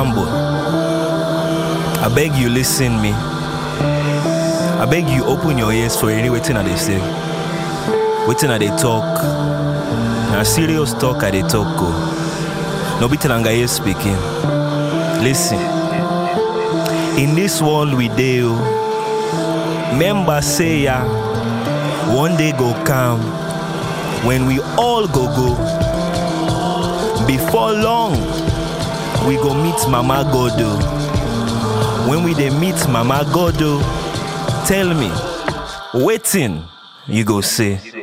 humble. I beg you listen me. I beg you open your ears for any waiting I they say. Waiting I they talk. Now serious talk I they talk go. No be Telangaye speaking. Listen. In this world we deal. Members say ya. One day go come when we all go. Before long, we go meet Mama Godo. When we dey meet Mama Godo, tell me, waiting you go say.